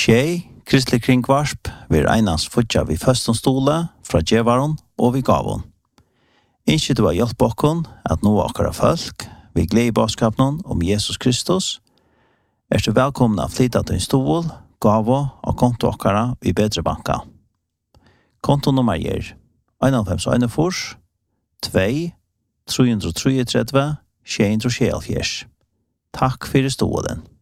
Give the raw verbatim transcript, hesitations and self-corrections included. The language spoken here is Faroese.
Tjej, kristelig kringvarsp, vil einans futja vi førstens stole fra djevaron og vi gavon. Innskje du har hjelp okkon at nå akkara folk, vi gled i baskapen om Jesus Kristus, er du velkommen av flytta til en stol, gavo og konto akkara i bedre banka. Kontonummer er en fem en fors, to, tre tre tre, sju tre sju. Takk for stolen.